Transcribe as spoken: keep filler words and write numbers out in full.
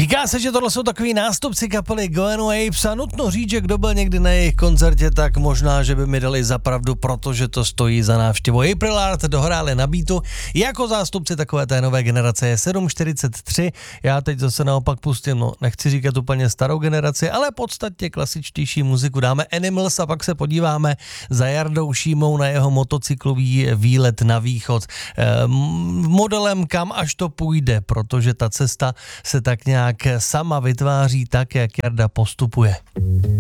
Říká se, že tohle jsou takový nástupci kapely Goen Waves a nutno říct, že kdo byl někdy na jejich koncertě, tak možná, že by mi dali za pravdu, protože to stojí za návštěvu. April Art dohráli na beatu jako zástupci takové té nové generace. Je sedm čtyřicet tři, já teď zase naopak pustím, no nechci říkat úplně starou generaci, ale podstatně klasičtější muziku. Dáme Animals a pak se podíváme za Jardou Šímou na jeho motocyklový výlet na východ. Ehm, modelem kam až to půjde, protože ta cesta se tak nějak sama vytváří tak, jak Jarda postupuje.